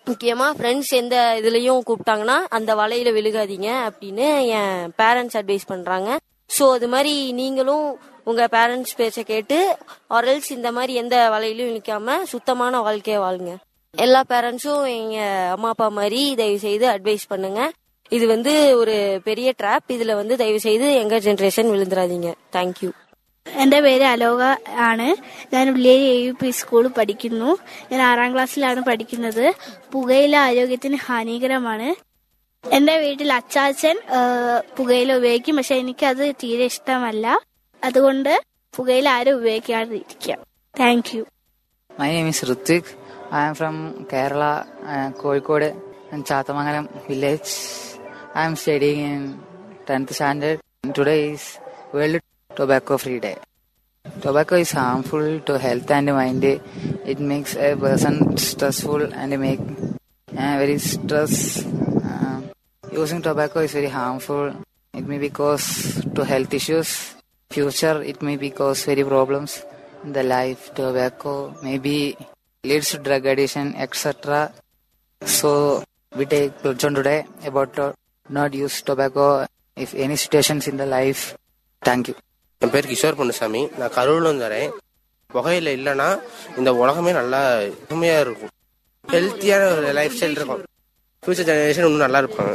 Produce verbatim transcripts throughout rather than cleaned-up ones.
முக்கியமா ஃப்ரெண்ட்ஸ் எந்த இதுலயும் கூப்பிட்டாங்கன்னா அந்த வலையில விழுகாதீங்க அப்படின்னு என் பேரண்ட்ஸ் அட்வைஸ் பண்றாங்க. ஸோ அது மாதிரி நீங்களும் உங்க பேரண்ட்ஸ் பேச்ச கேட்டு ஆர்எல்ஸ் இந்த மாதிரி எந்த வலையிலும் நிக்காம சுத்தமான வாழ்க்கைய வாழுங்க. எல்லா பேரண்ட்ஸும் எங்க அம்மா அப்பா மாதிரி தயவு செய்து அட்வைஸ் பண்ணுங்க. இது வந்து ஒரு பெரிய ட்ராப். இதுல வந்து தயவு செய்து எங்க ஜெனரேஷன் விழுந்துடாதீங்க. தேங்க்யூ. എൻ്റെ പേര് അലോക ആണ്. ഞാൻ ഉള്ളിയേരി എ യു പി സ്കൂളിൽ പഠിക്കുന്നു. ഞാൻ ആറാം ക്ലാസ്സിലാണ് പഠിക്കുന്നത്. പുകയില ആരോഗ്യത്തിന് ഹാനികരമാണ്. എൻ്റെ വീട്ടിൽ അച്ചാച്ചൻ പുകയില ഉപയോഗിക്കും, പക്ഷെ എനിക്കത് തീരെ ഇഷ്ടമല്ല. അതുകൊണ്ട് പുകയില ആരും ഉപയോഗിക്കാതിരിക്കാം. Thank you. My name is Rutik. I am from Kerala, uh, Kozhikode and Chathamangalam village. I am studying in tenth standard. Today is World Tobacco Free Day. Tobacco is harmful to health and mind. It makes a person stressful and make uh, very stress. Uh, using tobacco is very harmful. It may be cause to health issues. Future it may be cause very problems in the life. Tobacco maybe leads to drug addiction, et cetera. So we take pledge today about to not use tobacco if any situations in the life. Thank you. என் பேர் கிஷோர் பொன்னுசாமி. நான் கரூர்ல இருந்து வரேன். புகையில இல்லைன்னா இந்த உலகமே நல்லா உண்மையா இருக்கும். ஹெல்த்தியான ஒரு லைஃப் ஸ்டைல் இருக்கும். ஃபியூச்சர் ஜெனரேஷன் இன்னும் நல்லா இருப்பாங்க.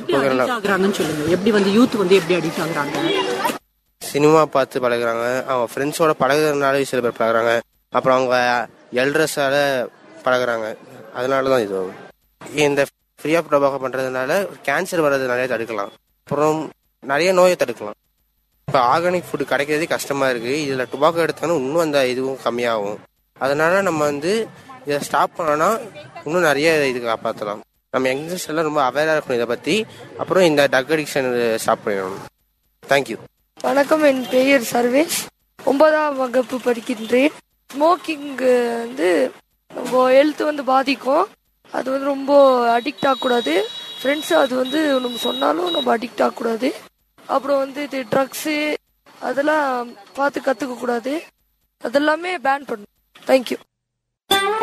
எப்படி வந்து யூத் வந்து எப்படி அடிக்ட் ஆகுறாங்க? சினிமா பார்த்து பழகுறாங்க, அவங்க ஃப்ரெண்ட்ஸோட பழகுறதுனால சில பேர் பழகுறாங்க, அப்புறம் அவங்க எல்ட்ரஸால பழகுறாங்க. அதனாலதான் இது இந்த ஃப்ரீ ஆஃப் டொபாக்கோ பண்றதுனால கேன்சர் வர்றது நிறைய தடுக்கலாம். அப்புறம் நிறைய நோயை தடுக்கலாம். இப்போ ஆர்கானிக் ஃபுட் கிடைக்கிறதே கஷ்டமா இருக்கு. இதுல டொபாக்கோ எடுத்தாலும் இன்னும் அந்த இதுவும் கம்மியாகும். அதனால நம்ம வந்து இதை ஸ்டாப் பண்ணோம்னா இன்னும் நிறைய இது காப்பாற்றலாம். நம்ம யங்ஸ்டர்ஸ் எல்லாம் ரொம்ப அவேரா இருக்கணும் இதை பத்தி. அப்புறம் இந்த ட்ரக் அடிக்ஷன் ஸ்டாப் பண்ணிடணும். தேங்க்யூ. வணக்கம், என் பெயர் சர்வேஷ். ஒன்பதாம் வகுப்பு படிக்கின்றேன். ஸ்மோக்கிங் வந்து நம்ம ஹெல்த் வந்து பாதிக்கும். அது வந்து ரொம்ப அடிக்ட் ஆகக்கூடாது. ஃப்ரெண்ட்ஸ் அது வந்து நம்ம சொன்னாலும் நம்ம அடிக்ட் ஆகக்கூடாது. அப்புறம் வந்து இது ட்ரக்ஸு அதெல்லாம் பார்த்து கற்றுக்க கூடாது. அதெல்லாமே பேன் பண்ணணும். தேங்க்யூ.